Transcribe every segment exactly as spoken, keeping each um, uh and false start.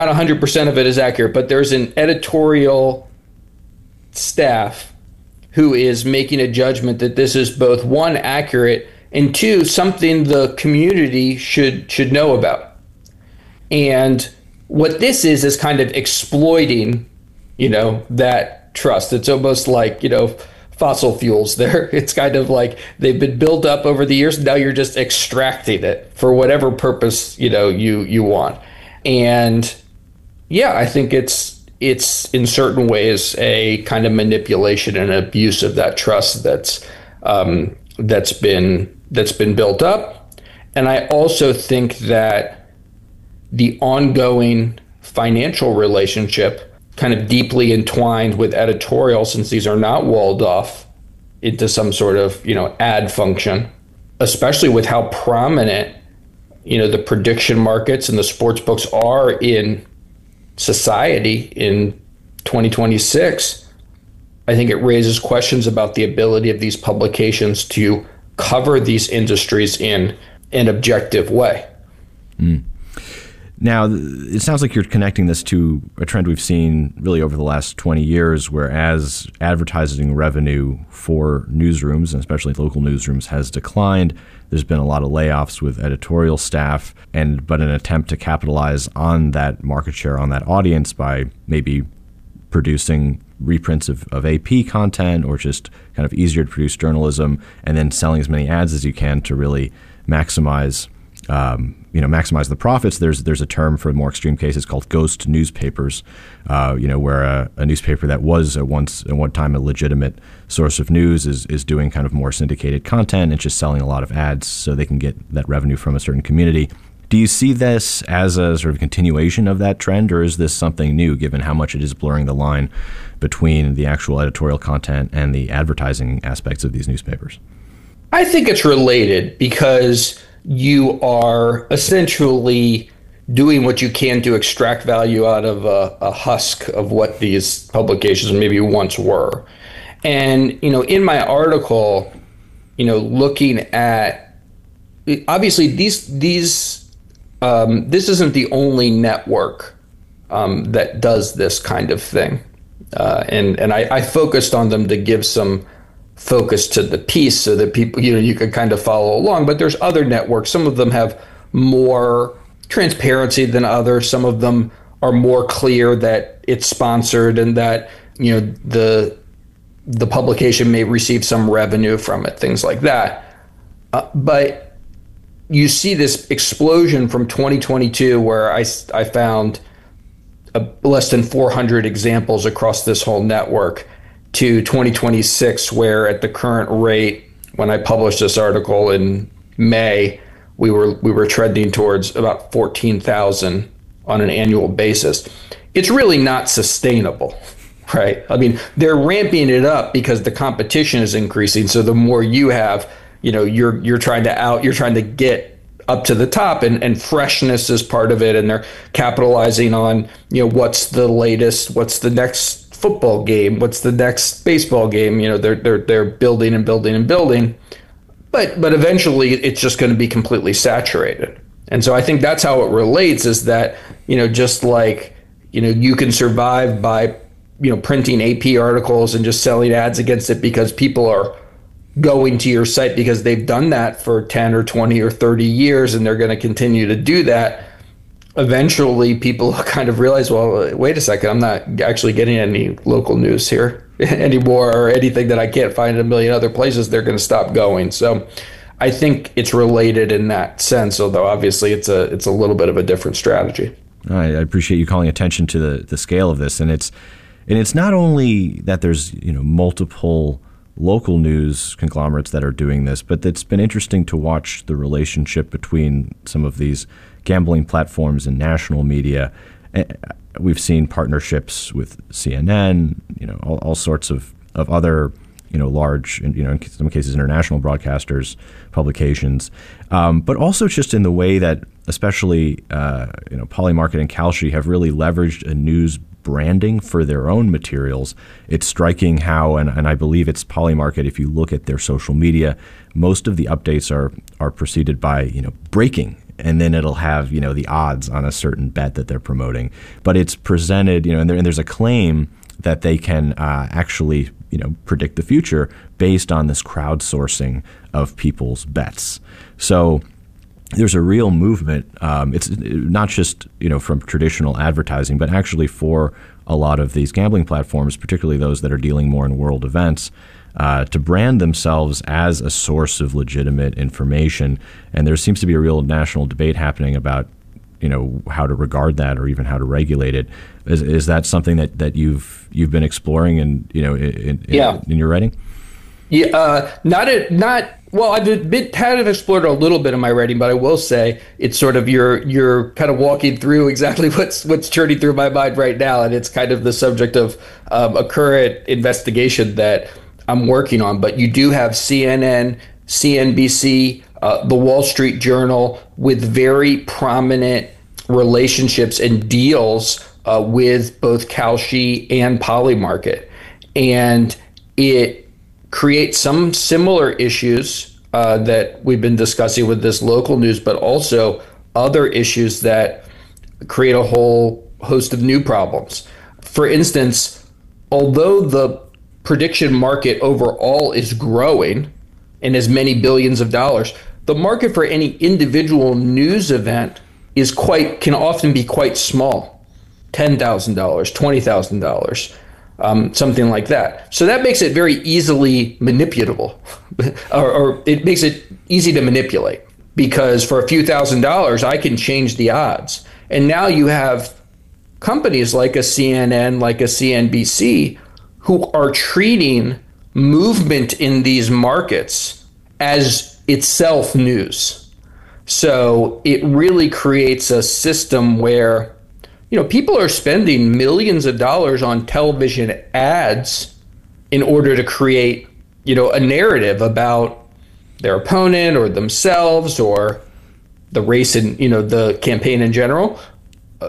one hundred percent of it is accurate, but there's an editorial staff who is making a judgment that this is both, one, accurate, and two, something the community should should know about. And what this is is kind of exploiting, you know, that trust. It's almost like, you know, fossil fuels there. It's kind of like they've been built up over the years. Now you're just extracting it for whatever purpose, you know, you you want. And yeah, I think it's it's in certain ways a kind of manipulation and abuse of that trust that's um, that's been that's been built up. And I also think that the ongoing financial relationship kind of deeply entwined with editorial, since these are not walled off into some sort of, you know, ad function, especially with how prominent, you know, the prediction markets and the sports books are in society in twenty twenty-six. I think it raises questions about the ability of these publications to cover these industries in an objective way. Mm. Now, it sounds like you're connecting this to a trend we've seen really over the last twenty years, where as advertising revenue for newsrooms, and especially local newsrooms, has declined, there's been a lot of layoffs with editorial staff, and but an attempt to capitalize on that market share, on that audience, by maybe producing reprints of, of A P content, or just kind of easier to produce journalism, and then selling as many ads as you can to really maximize Um, you know, maximize the profits. There's there's a term for more extreme cases called ghost newspapers, uh, you know, where a, a newspaper that was at once at one time a legitimate source of news is is doing kind of more syndicated content and just selling a lot of ads so they can get that revenue from a certain community. Do you see this as a sort of continuation of that trend, or is this something new, given how much it is blurring the line between the actual editorial content and the advertising aspects of these newspapers? I think it's related, because you are essentially doing what you can to extract value out of a, a husk of what these publications maybe once were. And, you know, in my article, you know, looking at, obviously these, these, um, this isn't the only network um, that does this kind of thing. Uh, and, and I, I focused on them to give some focus to the piece so that people, you know, you could kind of follow along. But there's other networks. Some of them have more transparency than others. Some of them are more clear that it's sponsored and that, you know, the the publication may receive some revenue from it, things like that. Uh, but you see this explosion from twenty twenty-two, where I, I found a, less than four hundred examples across this whole network, to twenty twenty-six, where at the current rate, when I published this article in May, we were we were trending towards about fourteen thousand on an annual basis. It's really not sustainable, right? I mean, they're ramping it up because the competition is increasing. So the more you have, you know, you're you're trying to out, you're trying to get up to the top, and, and freshness is part of it. And they're capitalizing on, you know, what's the latest, what's the next football game, what's the next baseball game. You know, they're they're they're building and building and building, but but eventually it's just going to be completely saturated. And so I think that's how it relates, is that, you know, just like, you know, you can survive by, you know, printing A P articles and just selling ads against it because people are going to your site because they've done that for ten or twenty or thirty years, and they're going to continue to do that. Eventually people kind of realize, well, wait a second, I'm not actually getting any local news here anymore, or anything that I can't find in a million other places. They're going to stop going. So I think it's related in that sense, although obviously it's a it's a little bit of a different strategy. I appreciate you calling attention to the, the scale of this. And it's and it's not only that there's, you know, multiple local news conglomerates that are doing this, but it's been interesting to watch the relationship between some of these gambling platforms and national media. We've seen partnerships with C N N, you know, all, all sorts of, of other, you know, large, you know, in some cases international broadcasters, publications, um, but also just in the way that especially, uh, you know, Polymarket and Kalshi have really leveraged a news branding for their own materials. It's striking how, and, and I believe it's Polymarket, if you look at their social media, most of the updates are are preceded by, you know, breaking and then it'll have, you know, the odds on a certain bet that they're promoting. But it's presented, you know, and, there, and there's a claim that they can uh, actually, you know, predict the future based on this crowdsourcing of people's bets. So there's a real movement. Um, it's not just, you know, from traditional advertising, but actually for a lot of these gambling platforms, particularly those that are dealing more in world events, uh, to brand themselves as a source of legitimate information. And there seems to be a real national debate happening about, you know, how to regard that or even how to regulate it. Is, is that something that, that you've you've been exploring and, you know, in, in, yeah. in your writing? Yeah, uh, not a, not well. I've been kind of explored a little bit in my writing, but I will say it's sort of you're you're kind of walking through exactly what's what's churning through my mind right now, and it's kind of the subject of um, a current investigation that I'm working on. But you do have C N N, C N B C, uh, the Wall Street Journal with very prominent relationships and deals uh, with both Kalshi and Polymarket, and it create some similar issues uh, that we've been discussing with this local news, but also other issues that create a whole host of new problems. For instance, although the prediction market overall is growing in as many billions of dollars, the market for any individual news event is quite can often be quite small, ten thousand dollars, twenty thousand dollars. Um, something like that. So that makes it very easily manipulable, or, or it makes it easy to manipulate, because for a few thousand dollars, I can change the odds. And now you have companies like a C N N, like a C N B C, who are treating movement in these markets as itself news. So it really creates a system where, you know, people are spending millions of dollars on television ads in order to create, you know, a narrative about their opponent or themselves or the race and, you know, the campaign in general. Uh,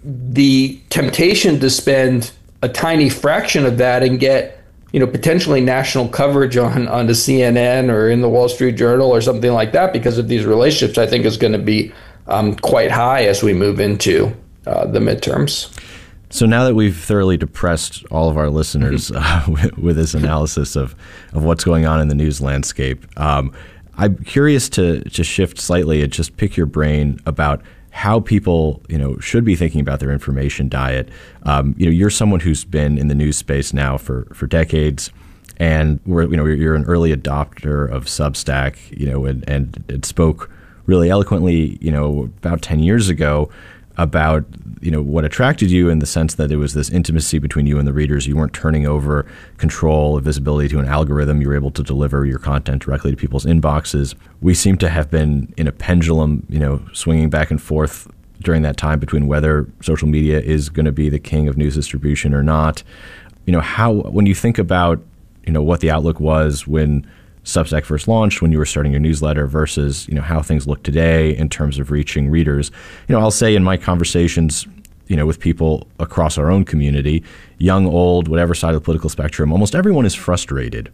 the temptation to spend a tiny fraction of that and get, you know, potentially national coverage on, on the C N N or in the Wall Street Journal or something like that because of these relationships, I think is going to be um, quite high as we move into Uh, the midterms. So now that we've thoroughly depressed all of our listeners uh, with, with this analysis of, of what's going on in the news landscape, um, I'm curious to to shift slightly and just pick your brain about how people, you know, should be thinking about their information diet. Um, you know, you're someone who's been in the news space now for for decades, and we're, you know, you're an early adopter of Substack, you know, and and it spoke really eloquently, you know, about ten years ago about, you know, what attracted you in the sense that it was this intimacy between you and the readers. You weren't turning over control of visibility to an algorithm. You were able to deliver your content directly to people's inboxes. We seem to have been in a pendulum, you know, swinging back and forth during that time between whether social media is going to be the king of news distribution or not. You know, how, when you think about, you know, what the outlook was when Substack first launched, when you were starting your newsletter, versus, you know, how things look today in terms of reaching readers. You know, I'll say in my conversations, you know, with people across our own community, young, old, whatever side of the political spectrum, almost everyone is frustrated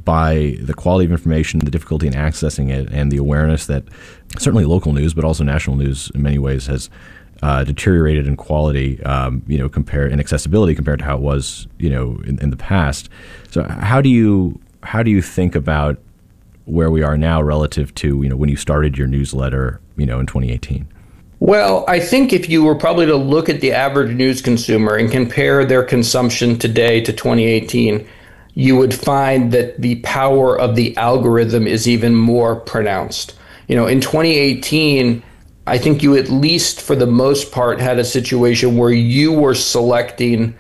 by the quality of information, the difficulty in accessing it, and the awareness that certainly local news, but also national news in many ways has uh, deteriorated in quality, um, you know, compare in accessibility compared to how it was, you know, in, in the past. So how do you how do you think about where we are now relative to, you know, when you started your newsletter, you know, in twenty eighteen? Well, I think if you were probably to look at the average news consumer and compare their consumption today to twenty eighteen, you would find that the power of the algorithm is even more pronounced. You know, in twenty eighteen, I think you at least for the most part had a situation where you were selecting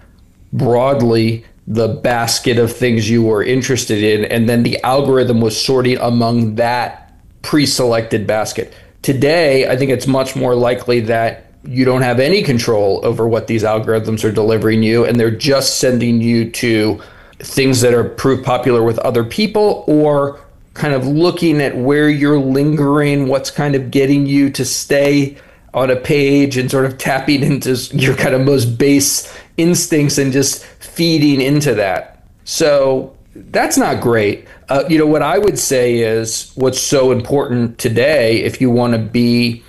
broadly the basket of things you were interested in, and then the algorithm was sorting among that pre-selected basket. Today, I think it's much more likely that you don't have any control over what these algorithms are delivering you, and they're just sending you to things that are proved popular with other people, or kind of looking at where you're lingering, what's kind of getting you to stay on a page, and sort of tapping into your kind of most base instincts and just feeding into that. So that's not great. Uh, you know, what I would say is what's so important today, if you want to be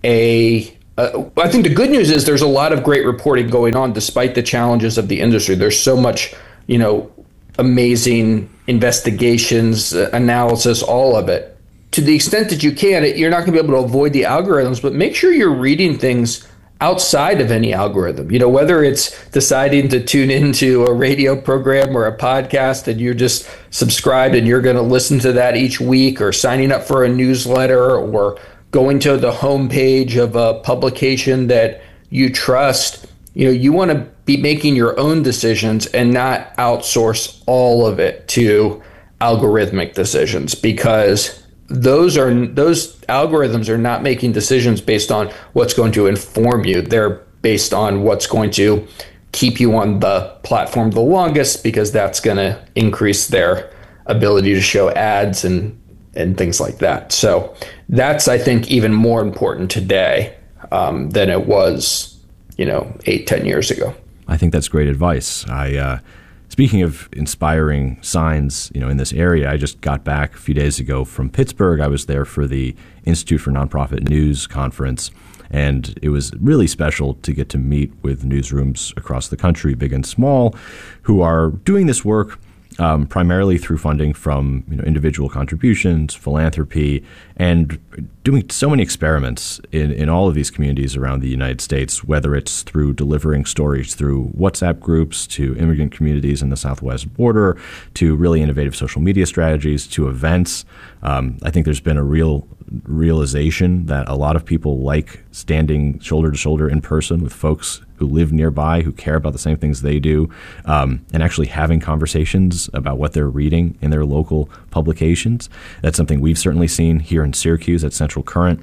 a Uh, I think the good news is there's a lot of great reporting going on despite the challenges of the industry. There's so much, you know, amazing investigations, uh, analysis, all of it. To the extent that you can, it, you're not going to be able to avoid the algorithms, but make sure you're reading things outside of any algorithm. You know, whether it's deciding to tune into a radio program or a podcast and you're just subscribed and you're going to listen to that each week, or signing up for a newsletter, or going to the homepage of a publication that you trust. You know, you want to be making your own decisions and not outsource all of it to algorithmic decisions, because those are those algorithms are not making decisions based on what's going to inform you. They're based on what's going to keep you on the platform the longest, because that's going to increase their ability to show ads and and things like that. So that's, I think, even more important today um, than it was, you know, eight, ten years ago. I think that's great advice. I, uh, speaking of inspiring signs, you know, in this area, I just got back a few days ago from Pittsburgh. I was there for the Institute for Nonprofit News conference, and it was really special to get to meet with newsrooms across the country, big and small, who are doing this work Um, primarily through funding from, you know, individual contributions, philanthropy, and doing so many experiments in, in all of these communities around the United States, whether it's through delivering stories through WhatsApp groups to immigrant communities in the southwest border, to really innovative social media strategies, to events. Um, I think there's been a real realization that a lot of people like standing shoulder to shoulder in person with folks who live nearby, who care about the same things they do, um, and actually having conversations about what they're reading in their local publications. That's something we've certainly seen here in Syracuse at Central Current,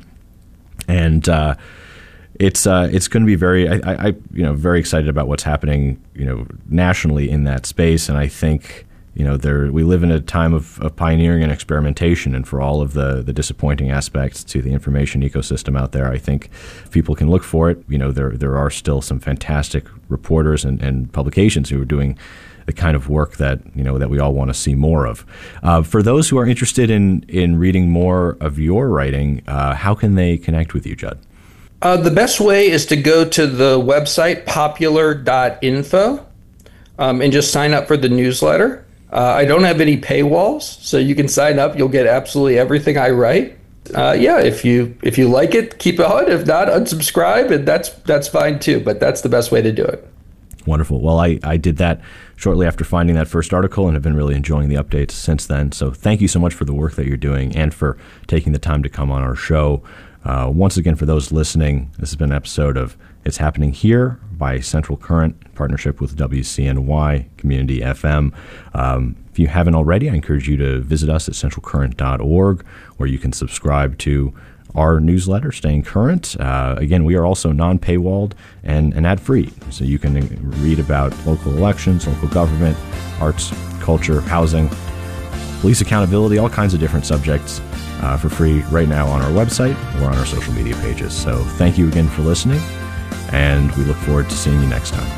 and uh, it's uh, it's going to be very, I, I, you know, very excited about what's happening, you know, nationally in that space. And I think, you know, there we live in a time of, of pioneering and experimentation, and for all of the, the disappointing aspects to the information ecosystem out there, I think if people can look for it. You know, there there are still some fantastic reporters and, and publications who are doing the kind of work that, you know, that we all want to see more of. Uh, for those who are interested in in reading more of your writing, uh, how can they connect with you, Judd? Uh, the best way is to go to the website popular dot info um, and just sign up for the newsletter. Uh, I don't have any paywalls, so you can sign up. You'll get absolutely everything I write. Uh, yeah, if you if you like it, keep it on. If not, unsubscribe, and that's that's fine too. But that's the best way to do it. Wonderful. Well, I, I did that shortly after finding that first article and have been really enjoying the updates since then. So thank you so much for the work that you're doing and for taking the time to come on our show. Uh, once again, for those listening, this has been an episode of It's Happening Here by Central Current, in partnership with W C N Y Community F M. Um, if you haven't already, I encourage you to visit us at central current dot org, where you can subscribe to our newsletter, Staying Current. Uh, again, we are also non-paywalled and, and ad-free, so you can read about local elections, local government, arts, culture, housing, police accountability, all kinds of different subjects uh, for free right now on our website or on our social media pages. So thank you again for listening, and we look forward to seeing you next time.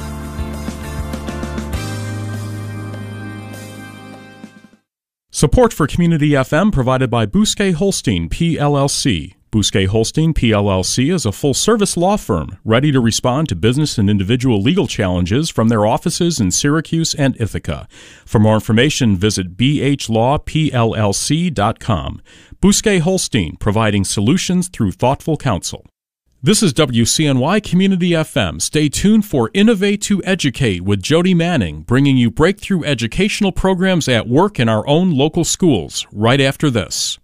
Support for Community F M provided by Bousquet Holstein, P L L C. Bousquet Holstein, P L L C is a full-service law firm ready to respond to business and individual legal challenges from their offices in Syracuse and Ithaca. For more information, visit b h law p l l c dot com. Bousquet Holstein, providing solutions through thoughtful counsel. This is W C N Y Community F M. Stay tuned for Innovate to Educate with Jody Manning, bringing you breakthrough educational programs at work in our own local schools right after this.